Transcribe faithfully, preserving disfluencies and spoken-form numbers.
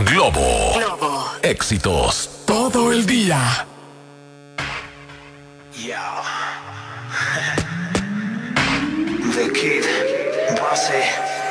Globo. Globo. Éxitos todo el día. Yeah. The Kid, Base.